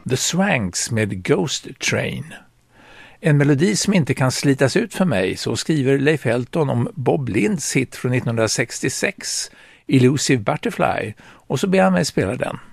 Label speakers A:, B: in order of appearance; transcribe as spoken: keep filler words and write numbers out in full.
A: The Swanks med Ghost Train. En melodi som inte kan slitas ut för mig, så skriver Leif Helton om Bob Linds hit från nittonhundrasextiosex, Elusive Butterfly, och så ber han mig spela den.